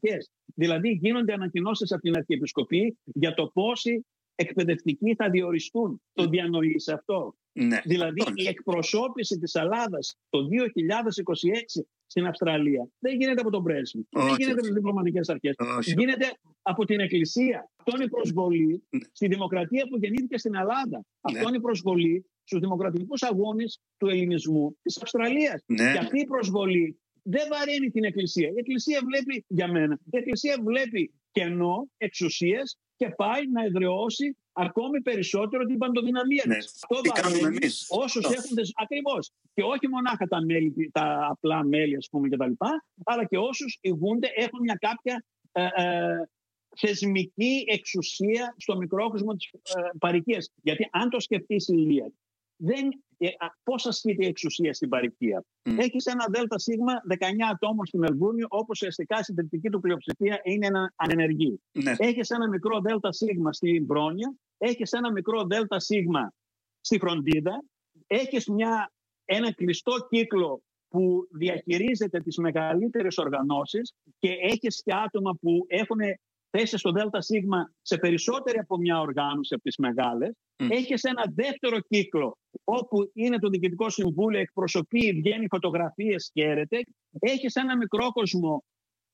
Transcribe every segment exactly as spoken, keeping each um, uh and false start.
αρχές. Δηλαδή γίνονται ανακοινώσεις από την Αρχιεπισκοπή για το πόσοι εκπαιδευτικοί θα διοριστούν. Το διανοείς αυτό? Ναι. Δηλαδή η εκπροσώπηση της Ελλάδας το δύο χιλιάδες είκοσι έξι στην Αυστραλία δεν γίνεται από τον πρέσβη, δεν γίνεται από τις διπλωματικές αρχές, Όχι. γίνεται από την Εκκλησία. Αυτό είναι η προσβολή ναι. στη δημοκρατία που γεννήθηκε στην Ελλάδα. Ναι. Αυτό είναι η προσβολή στους δημοκρατικούς αγώνες του ελληνισμού της Αυστραλίας. Ναι. Και αυτή η προσβολή δεν βαραίνει την Εκκλησία. Η Εκκλησία βλέπει, για μένα, η Εκκλησία βλέπει κενό εξουσίας και πάει να εδραιώσει ακόμη περισσότερο την παντοδυναμία ναι. της. Αυτό βαραίνει όσους έχουν... Ακριβώς. Και όχι μονάχα τα, μέλη, τα απλά μέλη, ας πούμε, κτλ., αλλά και όσους ηγούνται, έχουν μια κάποια ε, ε, θεσμική εξουσία στο μικρόκοσμο της ε, παροικίας. Γιατί αν το σκεφτείς, Ηλία, δεν, ε, πώς ασκείται η εξουσία στην παροικία? Mm. Έχεις ένα ΔΣ δεκαεννιά ατόμων στη Μελβούρνη, όπως ουσιαστικά η συντριπτική του πλειοψηφία είναι ένα ανενεργή. Mm. Έχεις ένα μικρό ΔΣ στην Μπρόνια, έχεις ένα μικρό ΔΣ στη Φροντίδα, έχεις μια, ένα κλειστό κύκλο που διαχειρίζεται τις μεγαλύτερες οργανώσεις και έχεις και άτομα που έχουν θέσει στο ΔΣ σε περισσότερη από μια οργάνωση από τις μεγάλες. Mm. Έχεις ένα δεύτερο κύκλο όπου είναι το Διοικητικό Συμβούλιο, εκπροσωπεί, βγαίνει φωτογραφίες, χαίρεται. Έχεις ένα μικρό κόσμο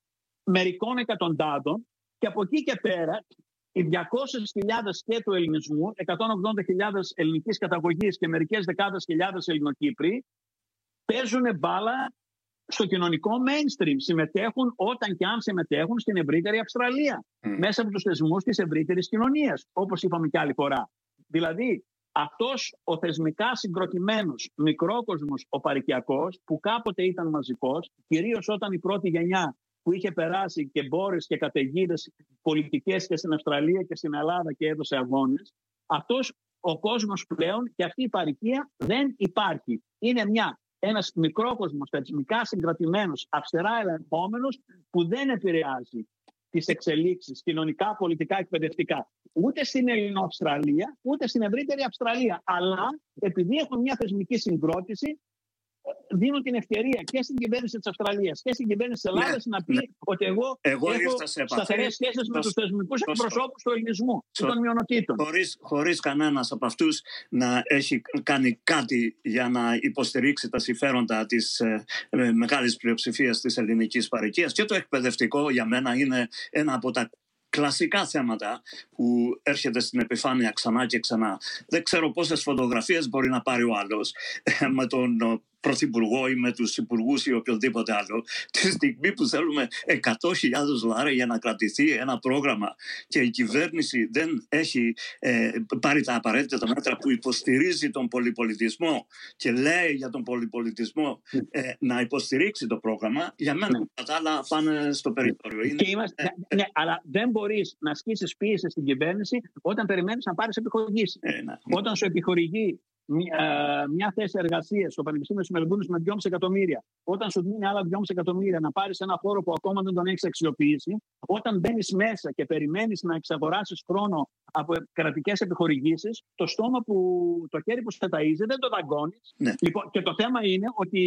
μερικών εκατοντάδων και από εκεί και πέρα οι διακόσιες χιλιάδες και του ελληνισμού, εκατόν ογδόντα χιλιάδες ελληνικής καταγωγής και μερικές δεκάδες χιλιάδες Ελληνοκύπροι παίζουν μπάλα στο κοινωνικό mainstream. Συμμετέχουν όταν και αν συμμετέχουν στην ευρύτερη Αυστραλία, mm. μέσα από τους θεσμούς της ευρύτερης κοινωνίας, όπως είπαμε και άλλη φορά. Δηλαδή, αυτός ο θεσμικά συγκροτημένος μικρόκοσμος, ο παροικιακός, που κάποτε ήταν μαζικός, κυρίως όταν η πρώτη γενιά που είχε περάσει και μπόρες και καταιγίδες πολιτικές και στην Αυστραλία και στην Ελλάδα και έδωσε αγώνες, αυτός ο κόσμος πλέον και αυτή η παροικία δεν υπάρχει. Είναι μια ένας μικρόκοσμος θεσμικά συγκρατημένος, αυστηρά ελεγχόμενος, που δεν επηρεάζει τις εξελίξεις κοινωνικά, πολιτικά, εκπαιδευτικά ούτε στην Ελληνοαυστραλία, ούτε στην ευρύτερη Αυστραλία. Αλλά επειδή έχουν μια θεσμική συγκρότηση, δίνουν την ευκαιρία και στην κυβέρνηση της Αυστραλίας και στην κυβέρνηση της Ελλάδας ναι, να πει ναι. ότι εγώ, εγώ έχω σταθερές σχέσεις το, με τους θεσμικούς το, εκπροσώπους του ελληνισμού και των μειονοτήτων. Χωρίς, χωρίς κανένας από αυτούς να έχει κάνει κάτι για να υποστηρίξει τα συμφέροντα της ε, ε, μεγάλης πλειοψηφίας της ελληνικής παροικίας. Και το εκπαιδευτικό για μένα είναι ένα από τα κλασικά θέματα που έρχεται στην επιφάνεια ξανά και ξανά. Δεν ξέρω πόσες φωτογραφίες μπορεί να πάρει ο άλλος με τον πρωθυπουργό ή με τους υπουργούς ή οποιοδήποτε άλλο, τη στιγμή που θέλουμε εκατό χιλιάδες δολάρια για να κρατηθεί ένα πρόγραμμα και η κυβέρνηση δεν έχει ε, πάρει τα απαραίτητα μέτρα που υποστηρίζει τον πολυπολιτισμό και λέει για τον πολυπολιτισμό ε, να υποστηρίξει το πρόγραμμα, για μένα τα άλλα πάνε στο περιθώριο. Είναι, και είμαστε, ε, ναι, ε, αλλά δεν μπορείς να ασκήσεις πίεση στην κυβέρνηση όταν περιμένεις να πάρεις επιχορηγήσεις. Ε, ναι, ναι. Όταν σου επιχορηγεί Μια, μια θέση εργασίας στο Πανεπιστήμιο της Μελβούρνης με δυόμισι εκατομμύρια, όταν σου δίνει άλλα δυόμισι εκατομμύρια να πάρεις ένα χώρο που ακόμα δεν τον έχεις αξιοποιήσει, όταν μπαίνεις μέσα και περιμένεις να εξαγοράσεις χρόνο από κρατικές επιχορηγήσεις, το στόμα που, το χέρι που σε ταΐζει δεν το δαγκώνεις. Ναι. Λοιπόν, και το θέμα είναι ότι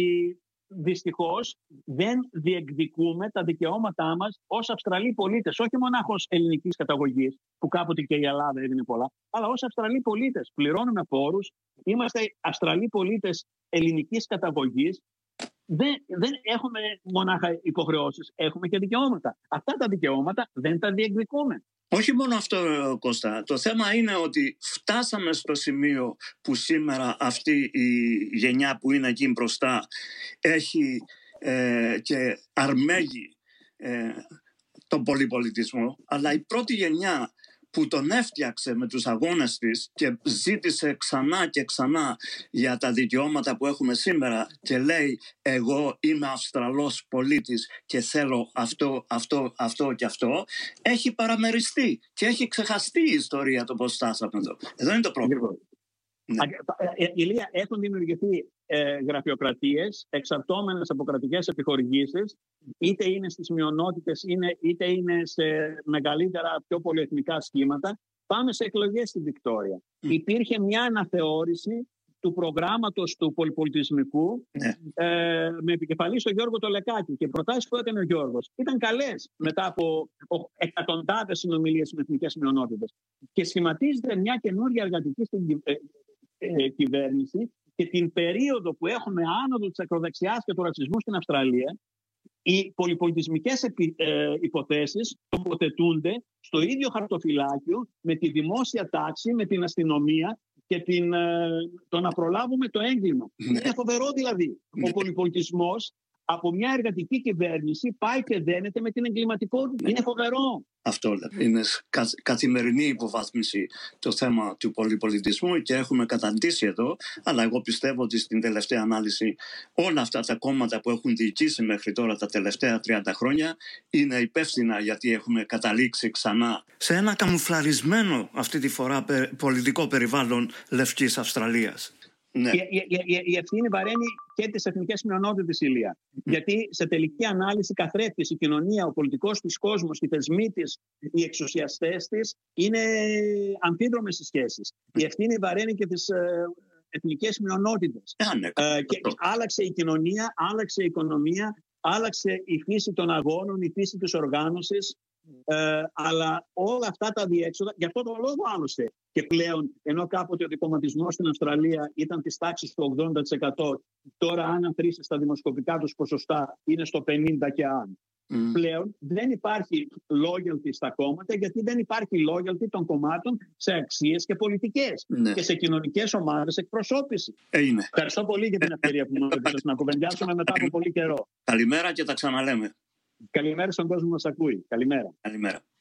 δυστυχώς δεν διεκδικούμε τα δικαιώματά μας ως Αυστραλοί πολίτες, όχι μονάχα ως ελληνικής καταγωγής, που κάποτε και η Ελλάδα έδινε πολλά, αλλά ως Αυστραλοί πολίτες. Πληρώνουμε φόρους, είμαστε Αυστραλοί πολίτες ελληνικής καταγωγής, δεν, δεν έχουμε μονάχα υποχρεώσεις, έχουμε και δικαιώματα. Αυτά τα δικαιώματα δεν τα διεκδικούμε. Όχι μόνο αυτό, Κώστα. Το θέμα είναι ότι φτάσαμε στο σημείο που σήμερα αυτή η γενιά που είναι εκεί μπροστά έχει ε, και αρμέγει ε, τον πολυπολιτισμό, αλλά η πρώτη γενιά που τον έφτιαξε με τους αγώνες της και ζήτησε ξανά και ξανά για τα δικαιώματα που έχουμε σήμερα και λέει εγώ είμαι Αυστραλός πολίτης και θέλω αυτό, αυτό, αυτό και αυτό, έχει παραμεριστεί και έχει ξεχαστεί η ιστορία το πώς στάσαμε εδώ. Εδώ είναι το πρόβλημα. Ναι. Ηλία, έχουν δημιουργηθεί ε, γραφειοκρατίες εξαρτώμενες από κρατικές επιχορηγήσεις, είτε είναι στις μειονότητες είτε είναι σε μεγαλύτερα πιο πολυεθνικά σχήματα. Πάμε σε εκλογές στη Βικτόρια. Mm. Υπήρχε μια αναθεώρηση του προγράμματος του πολυπολιτισμικού, ναι. ε, με επικεφαλή στον Γιώργο Τολεκάκη. Και οι προτάσεις που έκανε ο Γιώργος ήταν καλές μετά από εκατοντάδες συνομιλίες με εθνικές μειονότητες. Και σχηματίζεται μια καινούργια εργατική ε, ε, κυβέρνηση, και την περίοδο που έχουμε άνοδο της ακροδεξιάς και του ρατσισμού στην Αυστραλία, οι πολυπολιτισμικές επι, ε, υποθέσεις τοποθετούνται στο ίδιο χαρτοφυλάκιο με τη δημόσια τάξη, με την αστυνομία και την, ε, το να προλάβουμε το έγκλημα. Ναι. Είναι φοβερό δηλαδή. Ναι. Ο πολυπολιτισμός από μια εργατική κυβέρνηση πάει και δένεται με την εγκληματικότητα. Ναι. Είναι φοβερό. Αυτό είναι κα, καθημερινή υποβάθμιση το θέμα του πολυπολιτισμού και έχουμε καταντήσει εδώ, αλλά εγώ πιστεύω ότι στην τελευταία ανάλυση όλα αυτά τα κόμματα που έχουν διοικήσει μέχρι τώρα τα τελευταία τριάντα χρόνια είναι υπεύθυνα, γιατί έχουμε καταλήξει ξανά σε ένα καμουφλαρισμένο αυτή τη φορά πολιτικό περιβάλλον Λευκής Αυστραλίας. Ναι. Η, η, η, η ευθύνη βαραίνει και τις εθνικές μειονότητες, Ηλία. Mm. Γιατί σε τελική ανάλυση καθρέφτης η κοινωνία, ο πολιτικός της κόσμος, οι θεσμοί της, οι εξουσιαστές της είναι αμφίδρομες οι σχέσεις. Mm. Η ευθύνη βαραίνει και τις ε, εθνικές μειονότητες. Yeah, ναι, ε, και άλλαξε η κοινωνία, άλλαξε η οικονομία, άλλαξε η φύση των αγώνων, η φύση της οργάνωσης. Ε, αλλά όλα αυτά τα διέξοδα, γι' αυτό το λόγο άλλωστε και πλέον, ενώ κάποτε ο δικομματισμός στην Αυστραλία ήταν της τάξης του ογδόντα τοις εκατό, τώρα αν αφήσεις τα δημοσκοπικά τους ποσοστά είναι στο πενήντα τοις εκατό και αν. Mm. Πλέον δεν υπάρχει loyalty στα κόμματα, γιατί δεν υπάρχει loyalty των κομμάτων σε αξίες και πολιτικές mm. και σε κοινωνικές ομάδες εκπροσώπηση. Είναι. Ευχαριστώ πολύ για την ευκαιρία που μου έδωσες να κουβεντιάσουμε μετά από πολύ καιρό. Καλημέρα και τα ξαναλέμε. Καλημέρα στον κόσμο που μας ακούει. Καλημέρα. Καλημέρα.